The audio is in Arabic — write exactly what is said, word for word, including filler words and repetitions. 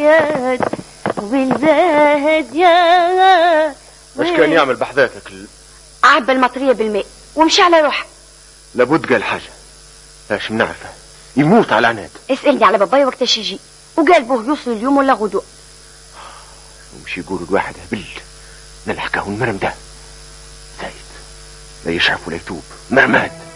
والزاد والزاد يا واش كان يعمل بحذاتك ال... عبى المطرية بالماء ومشي على روحه. لابد قال حاجة، اش منعرفه يموت على عناد. اسألني على باباي وقتاش يجي، وقال بوه يوصل اليوم ولا غدوة. ومشي يقولوا الواحد هبل نلحقه المرم ده زايد لا يشرف ولا يتوب مرماد.